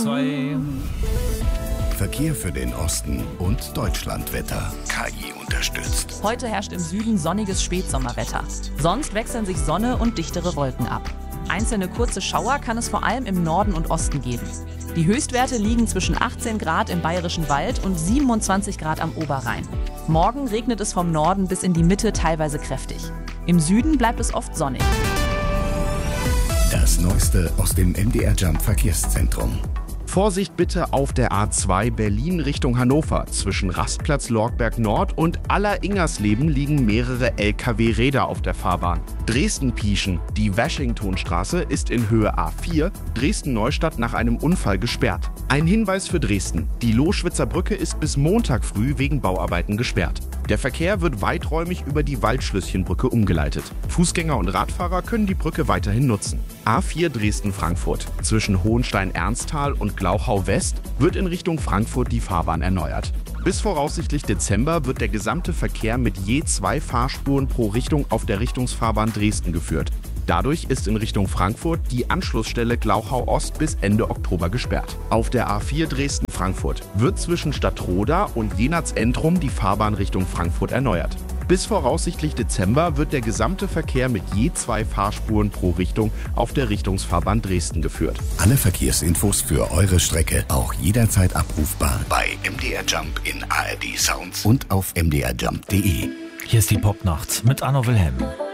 2. Verkehr für den Osten und Deutschlandwetter. KI unterstützt. Heute herrscht im Süden sonniges Spätsommerwetter. Sonst wechseln sich Sonne und dichtere Wolken ab. Einzelne kurze Schauer kann es vor allem im Norden und Osten geben. Die Höchstwerte liegen zwischen 18 Grad im Bayerischen Wald und 27 Grad am Oberrhein. Morgen regnet es vom Norden bis in die Mitte teilweise kräftig. Im Süden bleibt es oft sonnig. Das Neueste aus dem MDR Jump Verkehrszentrum. Vorsicht bitte auf der A2 Berlin Richtung Hannover. Zwischen Rastplatz Lorgberg Nord und Aller-Ingersleben liegen mehrere LKW-Räder auf der Fahrbahn. Dresden-Pieschen, die Washingtonstraße, ist in Höhe A4, Dresden-Neustadt nach einem Unfall gesperrt. Ein Hinweis für Dresden: Die Loschwitzer Brücke ist bis Montag früh wegen Bauarbeiten gesperrt. Der Verkehr wird weiträumig über die Waldschlösschenbrücke umgeleitet. Fußgänger und Radfahrer können die Brücke weiterhin nutzen. A4 Dresden-Frankfurt. Zwischen Hohenstein-Ernsthal und Glauchau West wird in Richtung Frankfurt die Fahrbahn erneuert. Bis voraussichtlich Dezember wird der gesamte Verkehr mit je 2 Fahrspuren pro Richtung auf der Richtungsfahrbahn Dresden geführt. Dadurch ist in Richtung Frankfurt die Anschlussstelle Glauchau Ost bis Ende Oktober gesperrt. Auf der A4 Dresden-Frankfurt wird zwischen Stadtroda und Jenatz-Entrum die Fahrbahn Richtung Frankfurt erneuert. Bis voraussichtlich Dezember wird der gesamte Verkehr mit je 2 Fahrspuren pro Richtung auf der Richtungsfahrbahn Dresden geführt. Alle Verkehrsinfos für eure Strecke auch jederzeit abrufbar bei MDR Jump in ARD Sounds und auf mdrjump.de. Hier ist die Popnacht mit Anno Wilhelm.